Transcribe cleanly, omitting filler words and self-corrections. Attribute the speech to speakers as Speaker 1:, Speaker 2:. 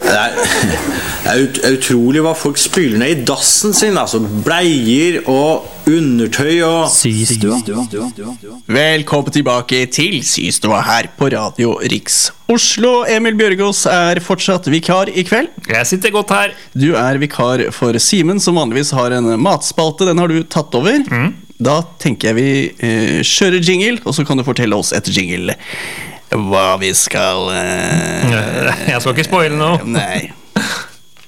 Speaker 1: Det er utrolig hva folk spyler ned I dassen sin, altså bleier og undertøy og
Speaker 2: Systua.
Speaker 3: Velkommen tilbake til Systua her på Radio Riks Oslo. Emil Bjørgaas fortsatt vikar I kveld.
Speaker 2: Jeg sitter godt her.
Speaker 3: Du vikar for Simen, som vanligvis har en matspalte. Den har du tatt over. Da tenker jeg vi kjører jingle, og så kan du fortelle oss etter jingle hva vi skal
Speaker 2: Jeg skal ikke spoile noe.
Speaker 3: Nei.